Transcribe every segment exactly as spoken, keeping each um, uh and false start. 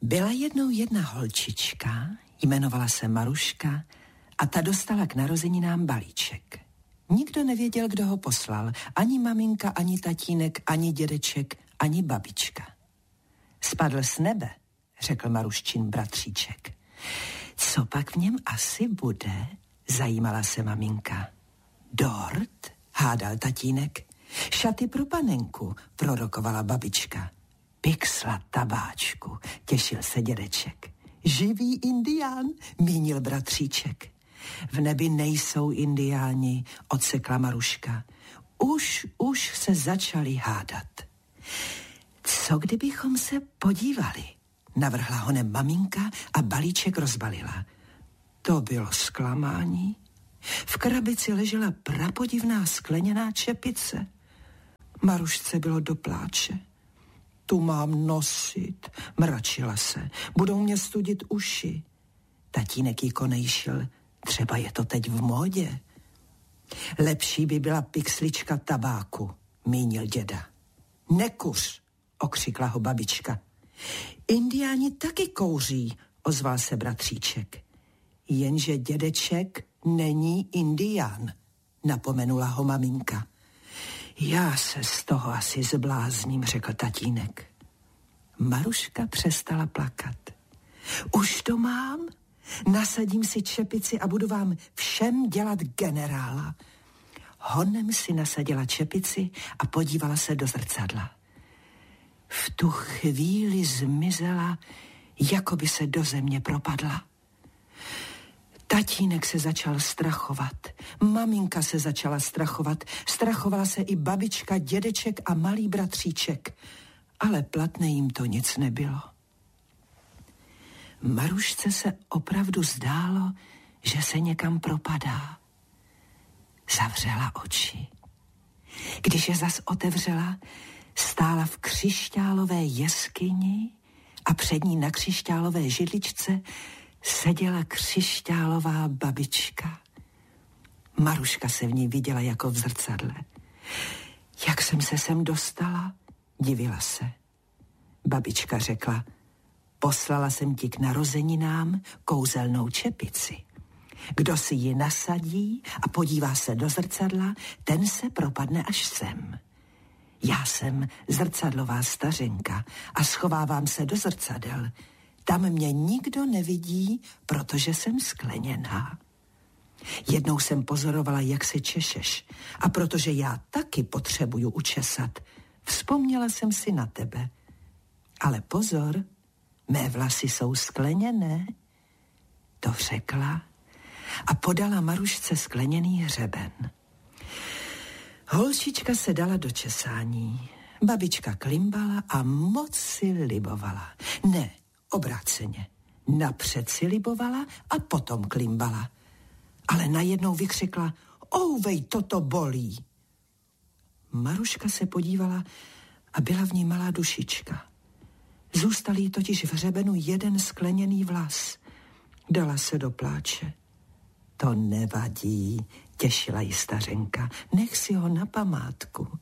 Byla jednou jedna holčička, jmenovala se Maruška a ta dostala k narozeninám balíček. Nikdo nevěděl, kdo ho poslal, ani maminka, ani tatínek, ani dědeček, ani babička. Spadl z nebe, řekl Maruščin bratříček. Co pak v něm asi bude? Zajímala se maminka. Dort? Hádal tatínek. Šaty pro panenku, prorokovala babička. Pixla tabáčku, těšil se dědeček. Živý indián, mínil bratříček. V nebi nejsou indiáni, odsekla Maruška. Už, už se začali hádat. Co kdybychom se podívali? Navrhla honem maminka a balíček rozbalila. To bylo zklamání. V krabici ležela prapodivná skleněná čepice. Marušce bylo do pláče. Tu mám nosit, mračila se. Budou mě studit uši. Tatínek jí konejšil. Třeba je to teď v módě. Lepší by byla pixlička tabáku, mínil děda. Nekuř, okřikla ho babička. Indiáni taky kouří, ozval se bratříček. Jenže dědeček není indián, napomenula ho maminka. Já se z toho asi zblázním, řekl tatínek. Maruška přestala plakat. Už to mám? Nasadím si čepici a budu vám všem dělat generála. Honem si nasadila čepici a podívala se do zrcadla. V tu chvíli zmizela, jako by se do země propadla. Tatínek se začal strachovat, maminka se začala strachovat, strachovala se i babička, dědeček a malý bratříček, ale platné jim to nic nebylo. Marušce se opravdu zdálo, že se někam propadá. Zavřela oči. Když je zas otevřela, stála v křišťálové jeskyni a před ní na křišťálové židličce seděla křišťálová babička. Maruška se v ní viděla jako v zrcadle. Jak jsem se sem dostala? Divila se. Babička řekla, poslala jsem ti k narozeninám kouzelnou čepici. Kdo si ji nasadí a podívá se do zrcadla, ten se propadne až sem. Já jsem zrcadlová stařenka a schovávám se do zrcadel. Tam mě nikdo nevidí, protože jsem skleněná. Jednou jsem pozorovala, jak se češeš, a protože já taky potřebuju učesat, vzpomněla jsem si na tebe. Ale pozor, mé vlasy jsou skleněné, to řekla a podala Marušce skleněný hřeben. Holčička se dala do česání, babička klimbala a moc si libovala. Ne, obráceně, napřed si libovala a potom klimbala. Ale najednou vykřikla, ouvej, toto bolí. Maruška se podívala a byla v ní malá dušička. Zůstal jí totiž v hřebenu jeden skleněný vlas. Dala se do pláče. To nevadí, těšila ji stařenka, nech si ho na památku.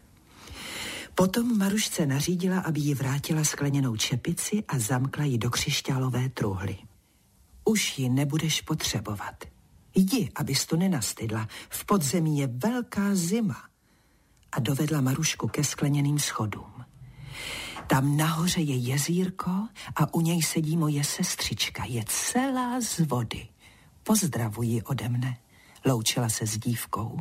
Potom Marušce nařídila, aby jí vrátila skleněnou čepici a zamkla ji do křišťálové truhly. Už ji nebudeš potřebovat. Jdi, abys tu nenastydla, v podzemí je velká zima. A dovedla Marušku ke skleněným schodům. Tam nahoře je jezírko a u něj sedí moje sestřička, je celá z vody. Pozdravuji ode mne, loučila se s dívkou.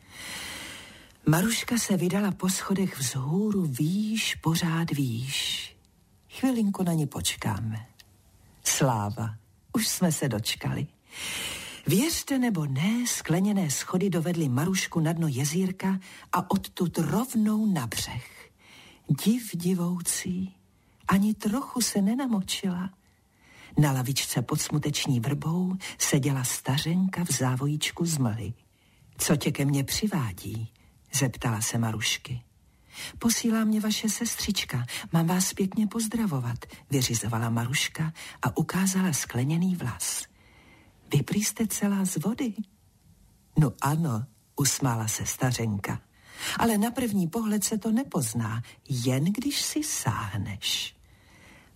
Maruška se vydala po schodech vzhůru výš, pořád výš. Chvilinku na ní počkáme. Sláva, už jsme se dočkali. Věřte nebo ne, skleněné schody dovedly Marušku na dno jezírka a odtud rovnou na břeh. Div divoucí, ani trochu se nenamočila. Na lavičce pod smuteční vrbou seděla stařenka v závojíčku z mlhy. Co tě ke mně přivádí? Zeptala se Marušky. Posílá mě vaše sestřička, mám vás pěkně pozdravovat, vyřizovala Maruška a ukázala skleněný vlas. Vy prý jste celá z vody? No ano, usmála se stařenka. Ale na první pohled se to nepozná, jen když si sáhneš.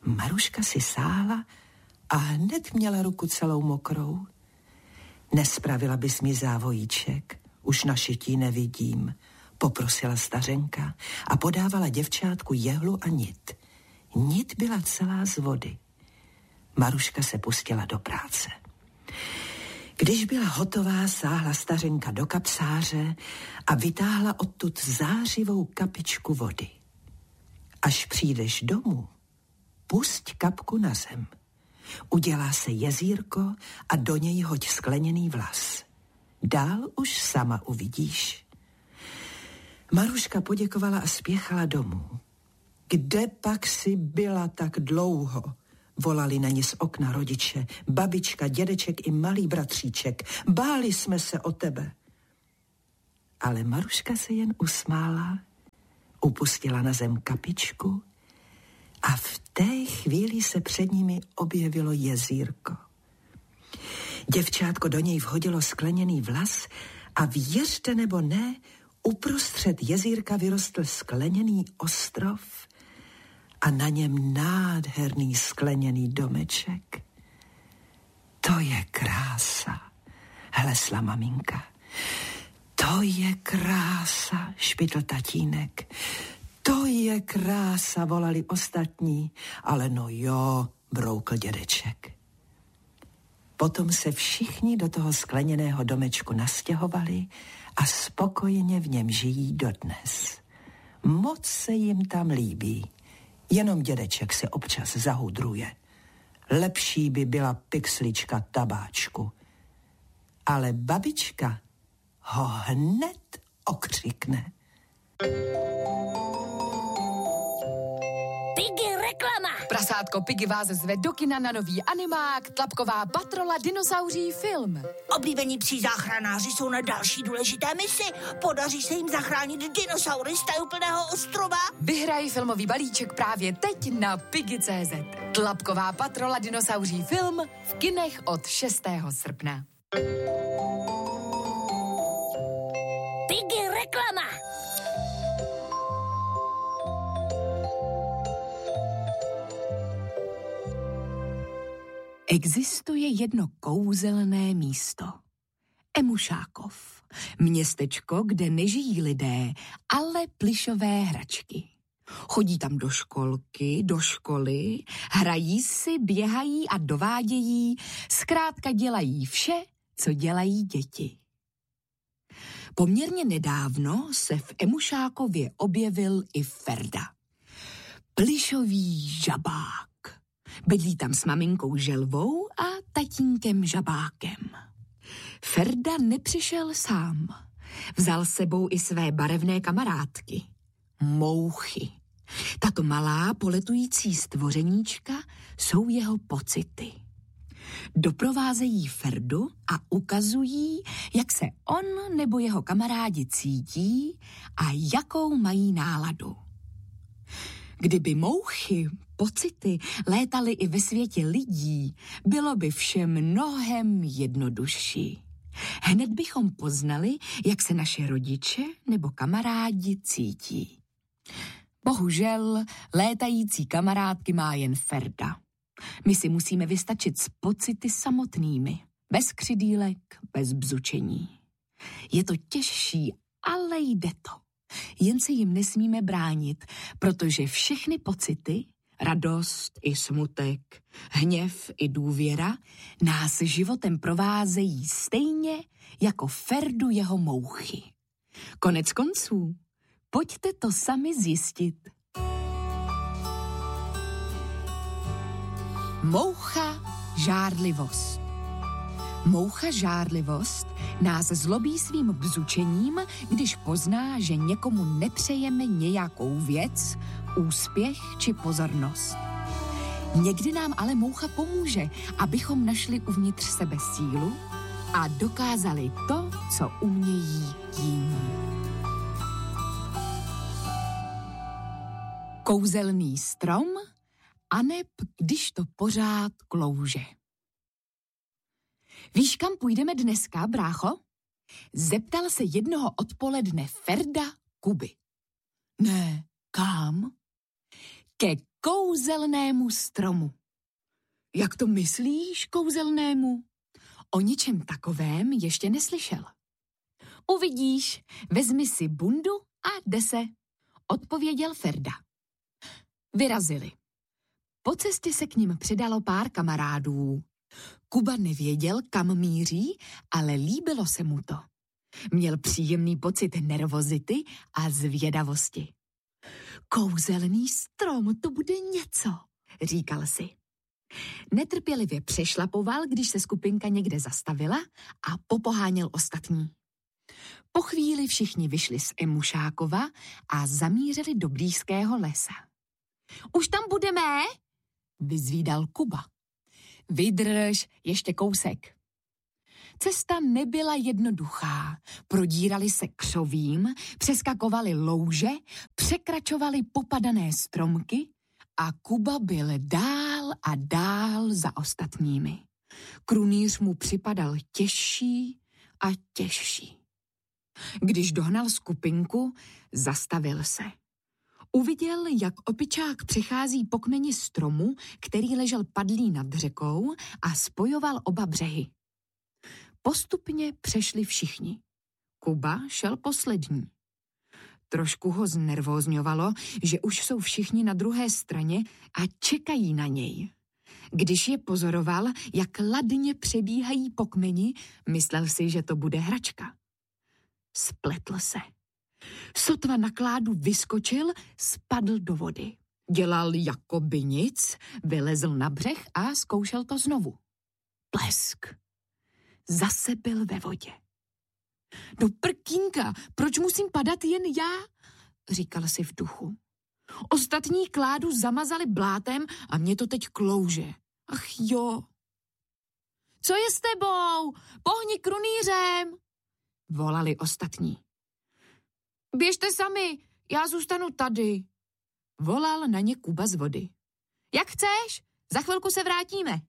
Maruška si sáhla a hned měla ruku celou mokrou. Nespravila bys mi závojíček, už na šití nevidím, poprosila stařenka a podávala děvčátku jehlu a nit. Nit byla celá z vody. Maruška se pustila do práce. Když byla hotová, sáhla stařenka do kapsáře a vytáhla odtud zářivou kapičku vody. Až přijdeš domů, pusť kapku na zem. Udělá se jezírko a do něj hoď skleněný vlas. Dál už sama uvidíš. Maruška poděkovala a spěchala domů. Kde pak si byla tak dlouho? Volali na ní z okna rodiče, babička, dědeček i malý bratříček. Báli jsme se o tebe. Ale Maruška se jen usmála, upustila na zem kapičku a v té chvíli se před nimi objevilo jezírko. Děvčátko do něj vhodilo skleněný vlas a věřte nebo ne, uprostřed jezírka vyrostl skleněný ostrov a na něm nádherný skleněný domeček. To je krása, hlesla maminka. To je krása, špitl tatínek. To je krása, volali ostatní, ale no jo, broukl dědeček. Potom se všichni do toho skleněného domečku nastěhovali a spokojeně v něm žijí dodnes. Moc se jim tam líbí, jenom dědeček se občas zahudruje. Lepší by byla pixlička tabáčku. Ale babička ho hned okřikne. Piggy reklama! Prasátko Piggy vás zve do kina na nový animák Tlapková patrola dinosauří film. Oblíbení psí záchranáři jsou na další důležité misi. Podaří se jim zachránit dinosaury z tajuplného ostrova? Vyhraj filmový balíček právě teď na Piggy tečka cé zet. Tlapková patrola dinosauří film v kinech od šestého srpna. Piggy reklama! Existuje jedno kouzelné místo. Emušákov. Městečko, kde nežijí lidé, ale plyšové hračky. Chodí tam do školky, do školy, hrají si, běhají a dovádějí, zkrátka dělají vše, co dělají děti. Poměrně nedávno se v Emušákově objevil i Ferda. Plyšový žabák. Bydlí tam s maminkou Želvou a tatínkem Žabákem. Ferda nepřišel sám. Vzal s sebou i své barevné kamarádky. Mouchy. Tato malá poletující stvořeníčka jsou jeho pocity. Doprovázejí Ferdu a ukazují, jak se on nebo jeho kamarádi cítí a jakou mají náladu. Kdyby mouchy, pocity létaly i ve světě lidí, bylo by vše mnohem jednodušší. Hned bychom poznali, jak se naše rodiče nebo kamarádi cítí. Bohužel létající kamarádky má jen Ferda. My si musíme vystačit s pocity samotnými, bez křidýlek, bez bzučení. Je to těžší, ale jde to. Jen se jim nesmíme bránit, protože všechny pocity, radost i smutek, hněv i důvěra, nás životem provázejí stejně jako Ferdu jeho mouchy. Konec konců, pojďte to sami zjistit. Moucha žárlivost. Moucha žárlivost nás zlobí svým bzučením, když pozná, že někomu nepřejeme nějakou věc, úspěch či pozornost. Někdy nám ale moucha pomůže, abychom našli uvnitř sebe sílu a dokázali to, co umějí jiní. Kouzelný strom, aneb když to pořád klouže. Víš, kam půjdeme dneska, brácho? Zeptal se jednoho odpoledne Ferda Kuby. Ne, kam? Ke kouzelnému stromu. Jak to myslíš, kouzelnému? O ničem takovém ještě neslyšel. Uvidíš, vezmi si bundu a jde se, odpověděl Ferda. Vyrazili. Po cestě se k nim přidalo pár kamarádů. Kuba nevěděl, kam míří, ale líbilo se mu to. Měl příjemný pocit nervozity a zvědavosti. Kouzelný strom, to bude něco, říkal si. Netrpělivě přešlapoval, když se skupinka někde zastavila a popoháněl ostatní. Po chvíli všichni vyšli z Emušákova a zamířili do blízkého lesa. Už tam budeme? Vyzvídal Kuba. Vydrž, ještě kousek. Cesta nebyla jednoduchá. Prodírali se křovím, přeskakovali louže, překračovali popadané stromky a Kuba byl dál a dál za ostatními. Krunýř mu připadal těžší a těžší. Když dohnal skupinku, zastavil se. Uviděl, jak opičák přechází po kmeni stromu, který ležel padlý nad řekou a spojoval oba břehy. Postupně přešli všichni. Kuba šel poslední. Trošku ho znervózňovalo, že už jsou všichni na druhé straně a čekají na něj. Když je pozoroval, jak ladně přebíhají po kmeni, myslel si, že to bude hračka. Spletl se. Sotva na kládu vyskočil, spadl do vody. Dělal jako by nic, vylezl na břeh a zkoušel to znovu. Plesk. Zase byl ve vodě. Do prkínka, proč musím padat jen já? Říkal si v duchu. Ostatní kládu zamazali blátem a mě to teď klouže. Ach jo. Co je s tebou? Pohni krunýřem, volali ostatní. Běžte sami, já zůstanu tady, volal na ně Kuba z vody. Jak chceš, za chvilku se vrátíme.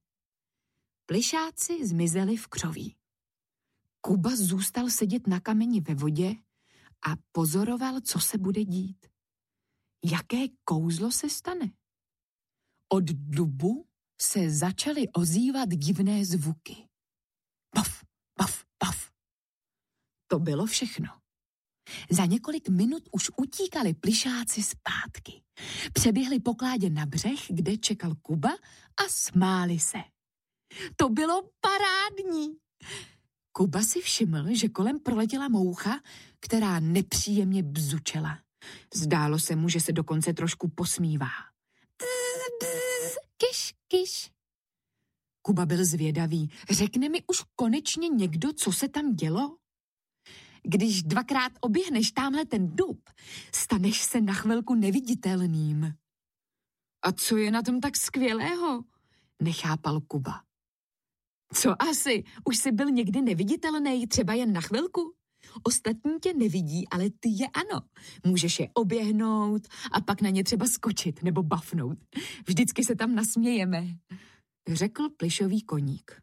Plišáci zmizeli v křoví. Kuba zůstal sedět na kameni ve vodě a pozoroval, co se bude dít. Jaké kouzlo se stane? Od dubu se začaly ozývat divné zvuky. Paf, paf, paf. To bylo všechno. Za několik minut už utíkali plišáci zpátky. Přeběhli po kládě na břeh, kde čekal Kuba a smáli se. To bylo parádní. Kuba si všiml, že kolem proletěla moucha, která nepříjemně bzučela. Zdálo se mu, že se dokonce trošku posmívá. Bzz, bzz, kyš, kyš. Kuba byl zvědavý. Řekne mi už konečně někdo, co se tam dělo? Když dvakrát oběhneš támhle ten dub, staneš se na chvilku neviditelným. A co je na tom tak skvělého? Nechápal Kuba. Co asi? Už jsi byl někdy neviditelný, třeba jen na chvilku? Ostatní tě nevidí, ale ty je ano. Můžeš je oběhnout a pak na ně třeba skočit nebo bafnout. Vždycky se tam nasmějeme, řekl plišový koník.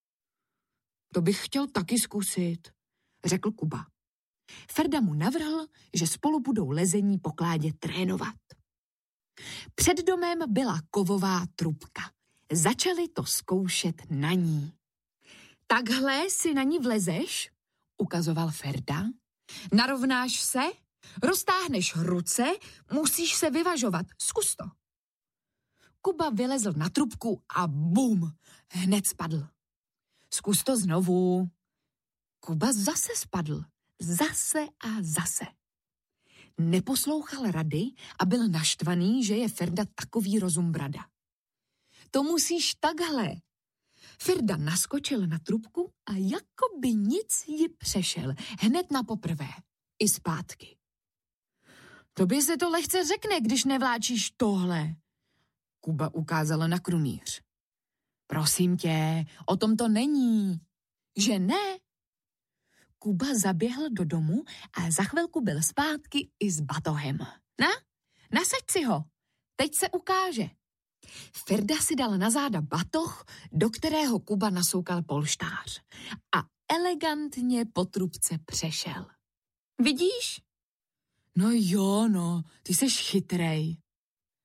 To bych chtěl taky zkusit, řekl Kuba. Ferda mu navrhl, že spolu budou lezení po kládě trénovat. Před domem byla kovová trubka. Začali to zkoušet na ní. Takhle si na ní vlezeš, ukazoval Ferda. Narovnáš se, roztáhneš ruce, musíš se vyvažovat. Zkus to. Kuba vylezl na trubku a bum, hned spadl. Zkus to znovu. Kuba zase spadl. Zase a zase. Neposlouchal rady a byl naštvaný, že je Ferda takový rozumbrada. To musíš takhle. Ferda naskočil na trubku a jako by nic ji přešel. Hned na poprvé. I zpátky. Tobě se to lehce řekne, když nevláčíš tohle. Kuba ukázala na krunýř. Prosím tě, o tom to není. Že ne? Kuba zaběhl do domu a za chvilku byl zpátky i s batohem. Na, nasaď si ho. Teď se ukáže. Ferda si dal na záda batoh, do kterého Kuba nasoukal polštář a elegantně po trubce přešel. Vidíš? No jo, no, ty seš chytrej.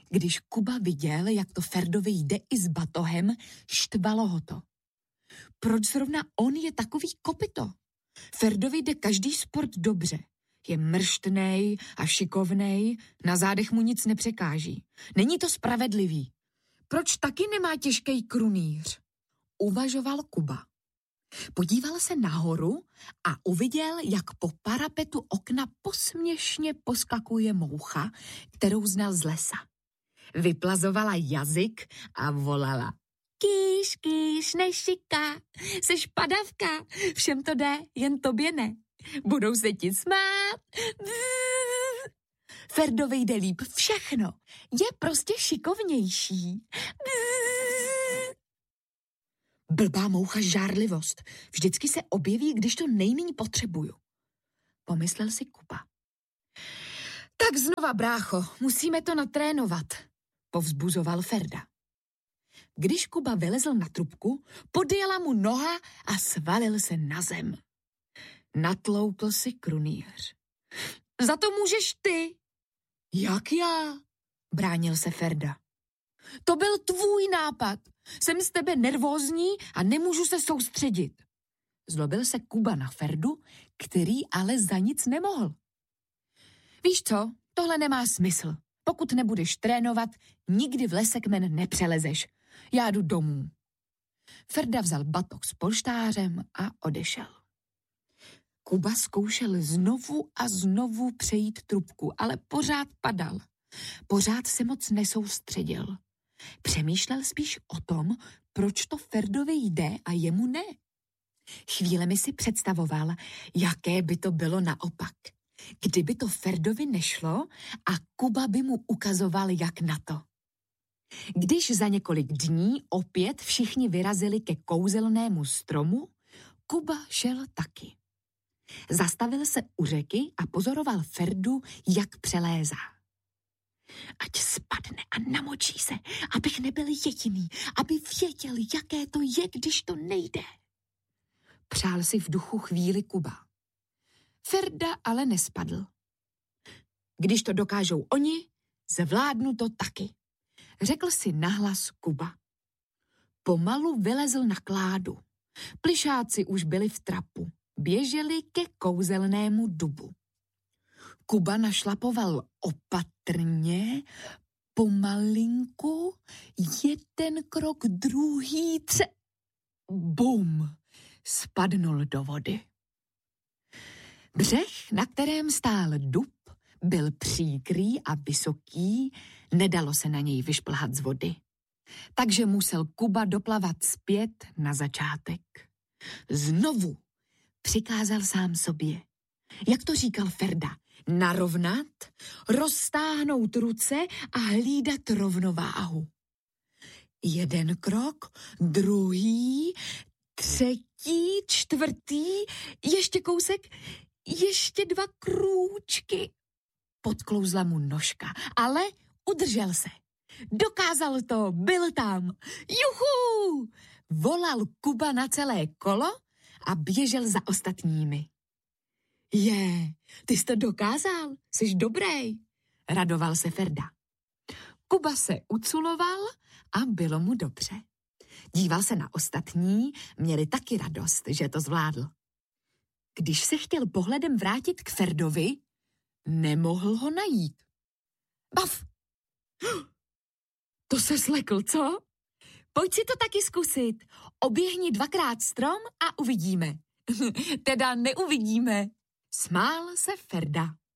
Když Kuba viděl, jak to Ferdovi jde i s batohem, štvalo ho to. Proč zrovna on je takový kopyto? Ferdovi jde každý sport dobře. Je mrštnej a šikovnej, na zádech mu nic nepřekáží. Není to spravedlivý. Proč taky nemá těžký krunýř? Uvažoval Kuba. Podíval se nahoru a uviděl, jak po parapetu okna posměšně poskakuje moucha, kterou znal z lesa. Vyplazovala jazyk a volala. Kýš, kýš, nešika, seš padavka, všem to jde, jen tobě ne. Budou se ti smát. Ferdovi jde líp všechno, je prostě šikovnější. Blbá moucha žárlivost. Vždycky se objeví, když to nejméně potřebuju. Pomyslel si Kuba. Tak znova, brácho, musíme to natrénovat, povzbuzoval Ferda. Když Kuba vylezl na trubku, podjela mu noha a svalil se na zem. Natloukl si krunýř. Za to můžeš ty. Jak já? Bránil se Ferda. To byl tvůj nápad. Jsem z tebe nervózní a nemůžu se soustředit. Zlobil se Kuba na Ferdu, který ale za nic nemohl. Víš co, tohle nemá smysl. Pokud nebudeš trénovat, nikdy v lese kmen nepřelezeš. Já jdu domů. Ferda vzal batok s polštářem a odešel. Kuba zkoušel znovu a znovu přejít trubku, ale pořád padal. Pořád se moc nesoustředil. Přemýšlel spíš o tom, proč to Ferdovi jde a jemu ne. Chvílemi si představoval, jaké by to bylo naopak. Kdyby to Ferdovi nešlo a Kuba by mu ukazoval, jak na to. Když za několik dní opět všichni vyrazili ke kouzelnému stromu, Kuba šel taky. Zastavil se u řeky a pozoroval Ferdu, jak přelézá. Ať spadne a namočí se, abych nebyl jediný, aby věděl, jaké to je, když to nejde. Přál si v duchu chvíli Kuba. Ferda ale nespadl. Když to dokážou oni, zvládnu to taky, řekl si nahlas Kuba. Pomalu vylezl na kládu. Plyšáci už byli v trapu. Běželi ke kouzelnému dubu. Kuba našlapoval opatrně, pomalinku, jeden krok, druhý, tře... Bum! Spadnul do vody. Břeh, na kterém stál dub, byl příkrý a vysoký, nedalo se na něj vyšplhat z vody. Takže musel Kuba doplavat zpět na začátek. Znovu přikázal sám sobě. Jak to říkal Ferda, narovnat, roztáhnout ruce a hlídat rovnováhu. Jeden krok, druhý, třetí, čtvrtý, ještě kousek, ještě dva krůčky. Podklouzla mu nožka, ale udržel se. Dokázal to, byl tam. Juhu! Volal Kuba na celé kolo a běžel za ostatními. Je, ty jsi to dokázal, jsi dobrý, radoval se Ferda. Kuba se uculoval a bylo mu dobře. Díval se na ostatní, měli taky radost, že to zvládl. Když se chtěl pohledem vrátit k Ferdovi, nemohl ho najít. Bav! To se slekl, co? Pojď si to taky zkusit. Oběhni dvakrát strom a uvidíme. Teda neuvidíme. Smál se Ferda.